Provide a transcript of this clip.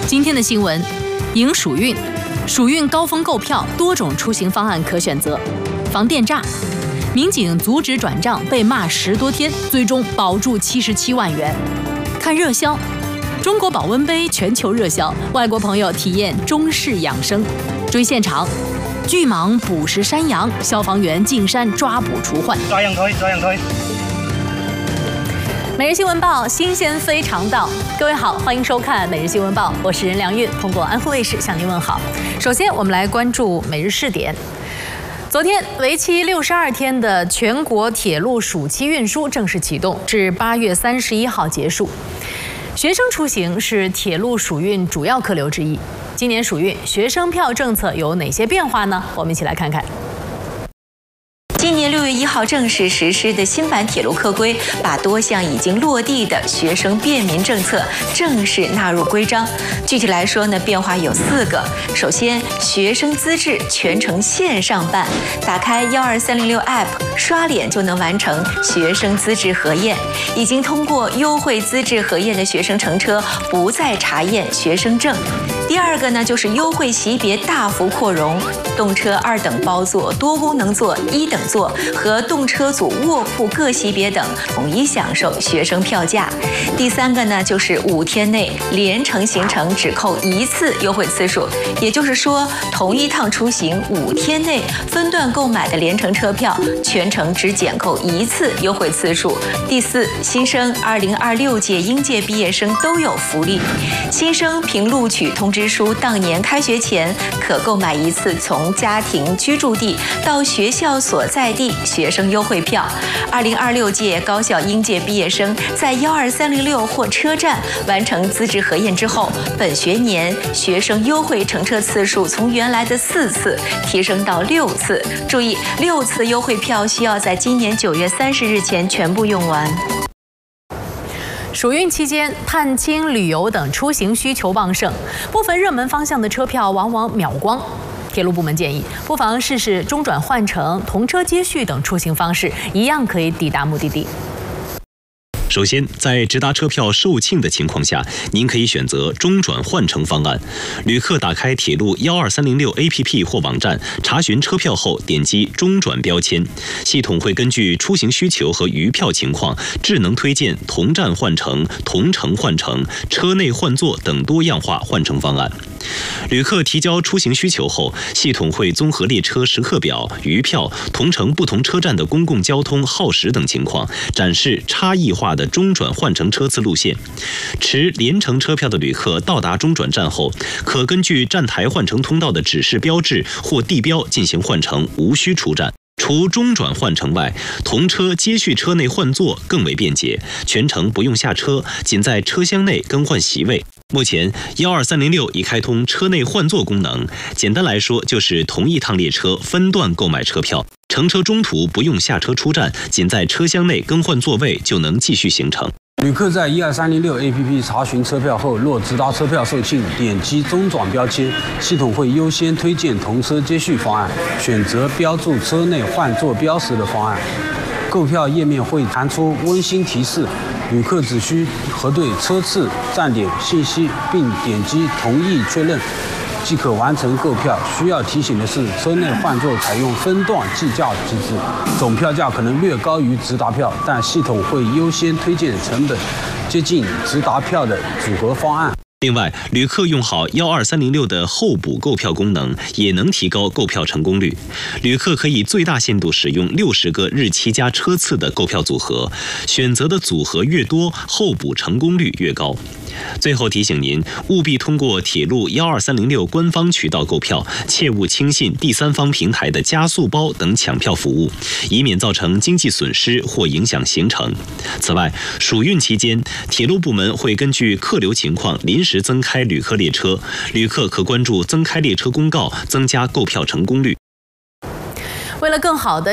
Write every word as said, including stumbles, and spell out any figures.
今天的新闻，迎暑运，暑运高峰购票，多种出行方案可选择。防电诈，民警阻止转账被骂十多天，最终保住七十七万元。看热销，中国保温杯全球热销，外国朋友体验中式养生。追现场，巨蟒捕食山羊，消防员进山抓捕除患。 抓羊推，抓羊推。 每日新闻报，新鲜非常到。各位好，欢迎收看每日新闻报，我是任良韵，通过安徽卫视向您问好。首先，我们来关注每日试点。昨天，为期六十二天的全国铁路暑期运输正式启动，至八月三十一号结束。学生出行是铁路暑运主要客流之一。今年暑运学生票政策有哪些变化呢？我们一起来看看。 今年六月一号正式实施的新版铁路客规，把多项已经落地的学生便民政策正式纳入规章。具体来说呢，变化有四个。首先，学生资质全程线上办，打开幺二三零六 App， 刷脸就能完成学生资质核验。已经通过优惠资质核验的学生乘车不再查验学生证。第二个呢，就是优惠级别大幅扩容，动车二等包座、多功能座、一等座和动车组卧铺各级别等统一享受学生票价。第三个呢，就是五天内连程行程只扣一次优惠次数，也就是说，同一趟出行五天内分段购买的连程车票，全程只减扣一次优惠次数。第四，新生二零二六届应届毕业生都有福利，新生凭录取通知书当年开学前可购买一次从家庭居住地到学校所在地学生优惠票。二零二六届高校应届毕业生在幺二三零六或车站完成资质核验之后，本学年学生优惠乘车次数从原来的四次提升到六次。注意，六次优惠票需要在今年九月三十日前全部用完。 暑运期间，探亲、旅游等出行需求旺盛，部分热门方向的车票往往秒光。铁路部门建议，不妨试试中转换乘、同车接续等出行方式，一样可以抵达目的地。 首先，在直达车票售罄的情况下，您可以选择中转换乘方案。旅客打开铁路幺二三零六 A P P 或网站，查询车票后点击中转标签，系统会根据出行需求和余票情况，智能推荐同站换乘、同程换乘、车内换座等多样化换乘方案。旅客提交出行需求后，系统会综合列车时刻表、余票、同程不同车站的公共交通耗时等情况，展示差异化的中转换乘车次路线。持连程车票的旅客到达中转站后，可根据站台换乘通道的指示标志或地标进行换乘，无需出站。除中转换乘外，同车接续车内换座更为便捷，全程不用下车，仅在车厢内更换席位。目前幺二三零六已开通车内换座功能，简单来说就是同一趟列车分段购买车票，乘车中途不用下车出站，仅在车厢内更换座位就能继续行程。 旅客在一二三零六 A P P 查询车票后，若直达车票售罄，点击中转标签，系统会优先推荐同车接续方案，选择标注车内换座标识的方案。购票页面会弹出温馨提示，旅客只需核对车次、站点信息，并点击同意确认，即可完成购票。需要提醒的是，车内换座采用分段计价机制，总票价可能略高于直达票，但系统会优先推荐成本接近直达票的组合方案。 另外，旅客用好幺二三零六的候补购票功能，也能提高购票成功率。旅客可以最大限度使用六十个日期加车次的购票组合，选择的组合越多，候补成功率越高。最后提醒您，务必通过铁路幺二三零六官方渠道购票，切勿轻信第三方平台的加速包等抢票服务，以免造成经济损失或影响行程。此外，暑运期间，铁路部门会根据客流情况临时增开旅客列车，旅客可关注增开列车公告，增加购票成功率。 为了更好的